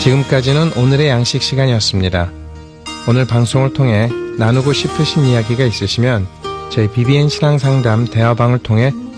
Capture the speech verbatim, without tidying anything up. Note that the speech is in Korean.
지금까지는 오늘의 양식 시간이었습니다. 오늘 방송을 통해 나누고 싶으신 이야기가 있으시면 저희 비비엔 신앙상담 대화방을 통해